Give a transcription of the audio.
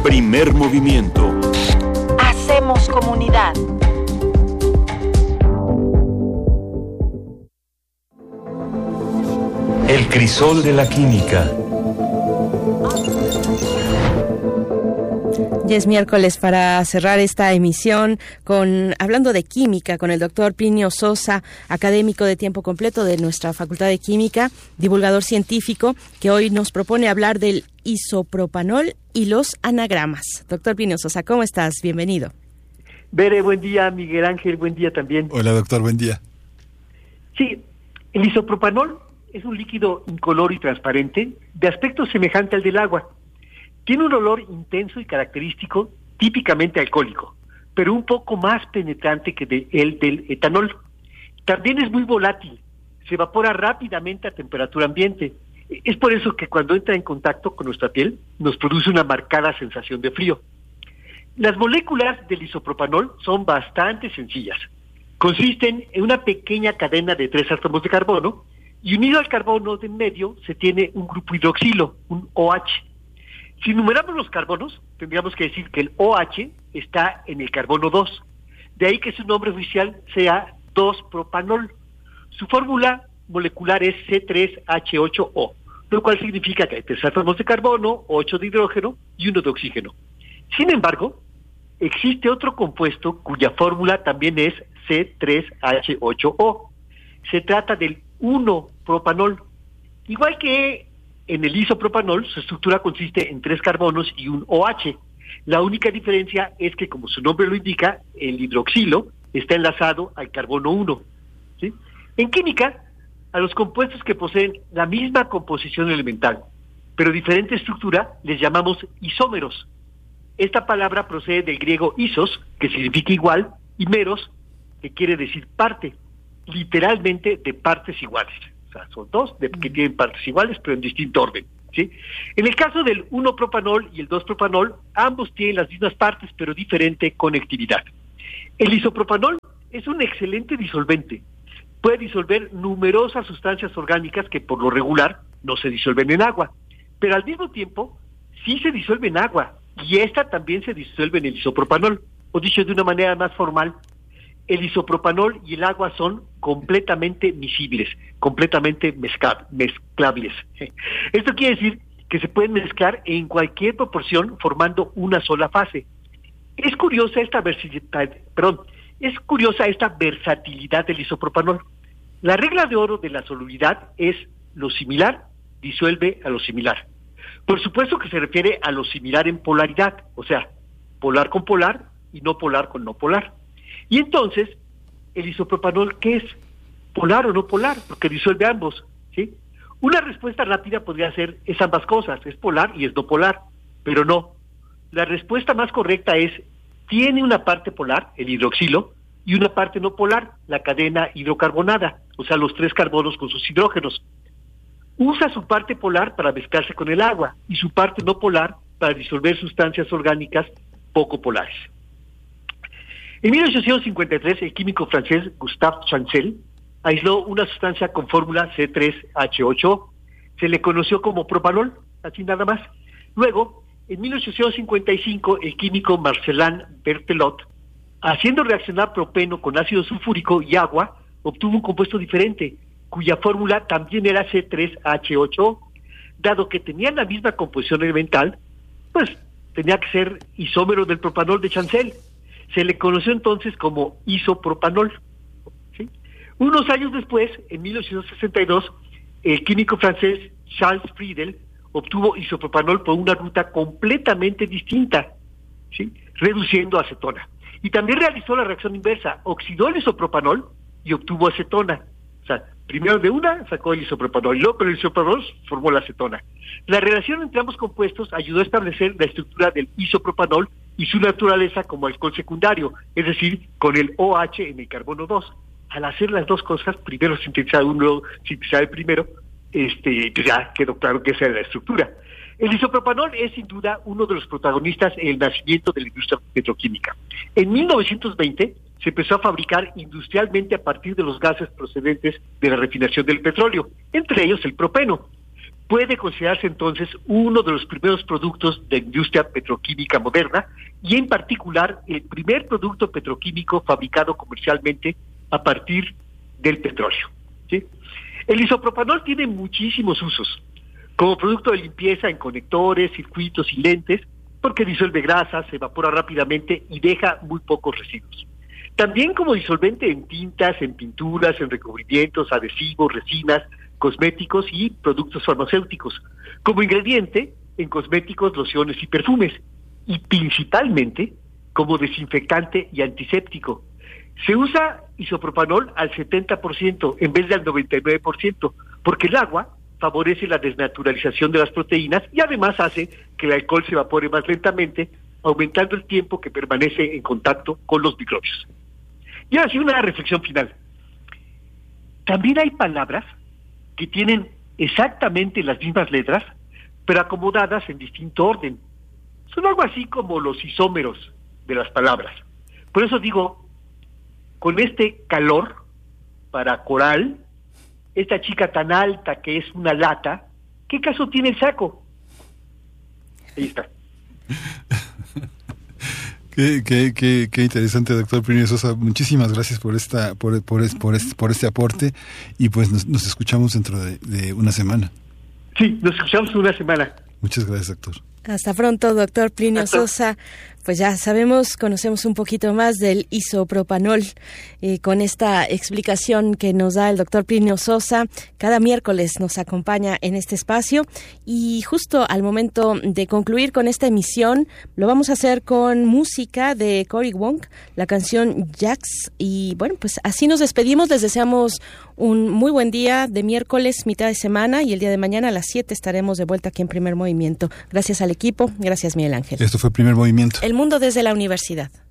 Primer movimiento. Hacemos comunidad. El crisol de la química. Ya es miércoles para cerrar esta emisión hablando de química con el doctor Plinio Sosa, académico de tiempo completo de nuestra Facultad de Química, divulgador científico, que hoy nos propone hablar del isopropanol y los anagramas. Doctor Plinio Sosa, ¿cómo estás? Bienvenido. Bere, buen día. Miguel Ángel, buen día también. Hola, doctor, buen día. Sí, el isopropanol es un líquido incoloro y transparente de aspecto semejante al del agua. Tiene un olor intenso y característico, típicamente alcohólico, pero un poco más penetrante que el del etanol. También es muy volátil, se evapora rápidamente a temperatura ambiente. Es por eso que cuando entra en contacto con nuestra piel, nos produce una marcada sensación de frío. Las moléculas del isopropanol son bastante sencillas. Consisten en una pequeña cadena de 3 átomos de carbono, y unido al carbono de en medio se tiene un grupo hidroxilo, un OH. Si numeramos los carbonos, tendríamos que decir que el OH está en el carbono 2. De ahí que su nombre oficial sea 2-propanol. Su fórmula molecular es C3H8O, lo cual significa que hay 3 átomos de carbono, 8 de hidrógeno y 1 de oxígeno. Sin embargo, existe otro compuesto cuya fórmula también es C3H8O. Se trata del 1-propanol. Igual que en el isopropanol, su estructura consiste en 3 carbonos y un OH. La única diferencia es que, como su nombre lo indica, el hidroxilo está enlazado al carbono 1. ¿Sí? En química, a los compuestos que poseen la misma composición elemental, pero diferente estructura, les llamamos isómeros. Esta palabra procede del griego isos, que significa igual, y meros, que quiere decir parte, literalmente de partes iguales. O sea, son dos que tienen partes iguales, pero en distinto orden, ¿sí? En el caso del 1-propanol y el 2-propanol, ambos tienen las mismas partes, pero diferente conectividad. El isopropanol es un excelente disolvente. Puede disolver numerosas sustancias orgánicas que por lo regular no se disuelven en agua, pero al mismo tiempo sí se disuelve en agua, y esta también se disuelve en el isopropanol, o dicho de una manera más formal, el isopropanol y el agua son completamente miscibles, completamente mezclables. Esto quiere decir que se pueden mezclar en cualquier proporción formando una sola fase. Es curiosa esta versatilidad del isopropanol. La regla de oro de la solubilidad es lo similar disuelve a lo similar. Por supuesto que se refiere a lo similar en polaridad, o sea, polar con polar y no polar con no polar. Y entonces, el isopropanol, ¿qué es? ¿Polar o no polar? Porque disuelve ambos, ¿sí? Una respuesta rápida podría ser, es ambas cosas, es polar y es no polar, pero no. La respuesta más correcta es, tiene una parte polar, el hidroxilo, y una parte no polar, la cadena hidrocarbonada, o sea, los 3 carbonos con sus hidrógenos. Usa su parte polar para mezclarse con el agua, y su parte no polar para disolver sustancias orgánicas poco polares. En 1853, el químico francés Gustave Chancel aisló una sustancia con fórmula C3H8O. Se le conoció como propanol, así nada más. Luego, en 1855, el químico Marcelin Berthelot, haciendo reaccionar propeno con ácido sulfúrico y agua, obtuvo un compuesto diferente, cuya fórmula también era C3H8O. Dado que tenían la misma composición elemental, pues tenía que ser isómero del propanol de Chancel. Se le conoció entonces como isopropanol, ¿sí? Unos años después, en 1862, el químico francés Charles Friedel obtuvo isopropanol por una ruta completamente distinta, ¿sí? Reduciendo acetona. Y también realizó la reacción inversa, oxidó el isopropanol y obtuvo acetona. O sea, primero de una sacó el isopropanol, y luego con el isopropanol formó la acetona. La relación entre ambos compuestos ayudó a establecer la estructura del isopropanol y su naturaleza como alcohol secundario, es decir, con el OH en el carbono 2. Al hacer las dos cosas, primero sintetizar uno, sintetizar el primero, pues ya quedó claro que esa era la estructura. El isopropanol es sin duda uno de los protagonistas en el nacimiento de la industria petroquímica. En 1920 se empezó a fabricar industrialmente a partir de los gases procedentes de la refinación del petróleo, entre ellos el propeno. puede considerarse entonces uno de los primeros productos de industria petroquímica moderna y en particular el primer producto petroquímico fabricado comercialmente a partir del petróleo, ¿sí? El isopropanol tiene muchísimos usos, como producto de limpieza en conectores, circuitos y lentes, porque disuelve grasas, se evapora rápidamente y deja muy pocos residuos. También como disolvente en tintas, en pinturas, en recubrimientos, adhesivos, resinas, cosméticos y productos farmacéuticos. Como ingrediente en cosméticos, lociones y perfumes. Y principalmente como desinfectante y antiséptico. Se usa isopropanol al 70% en vez del 99%, porque el agua favorece la desnaturalización de las proteínas y además hace que el alcohol se evapore más lentamente, aumentando el tiempo que permanece en contacto con los microbios. Y ahora sí, una reflexión final. También hay palabras que tienen exactamente las mismas letras, pero acomodadas en distinto orden. Son algo así como los isómeros de las palabras. Por eso digo, con este calor para coral, esta chica tan alta que es una lata, ¿qué caso tiene el saco? Ahí está. Qué interesante, doctor Plinio Sosa. Muchísimas gracias por este aporte y pues nos escuchamos dentro de una semana. Sí, nos escuchamos en una semana. Muchas gracias, doctor. Hasta pronto, doctor Plinio Sosa. Pues ya conocemos un poquito más del isopropanol con esta explicación que nos da el doctor Plinio Sosa. Cada miércoles nos acompaña en este espacio y justo al momento de concluir con esta emisión lo vamos a hacer con música de Cory Wong, la canción Jax. Y bueno, pues así nos despedimos. Les deseamos un muy buen día de miércoles, mitad de semana, y el día de mañana a las 7 estaremos de vuelta aquí en Primer Movimiento. Gracias al equipo, gracias Miguel Ángel. Esto fue Primer Movimiento. El mundo desde la universidad.